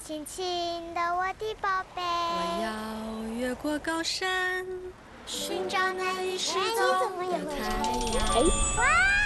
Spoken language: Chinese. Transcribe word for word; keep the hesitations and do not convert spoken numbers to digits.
亲亲的我的宝贝， 我要越过高山，寻找那已失哎，你怎么踪的也会太阳。 唱？哇！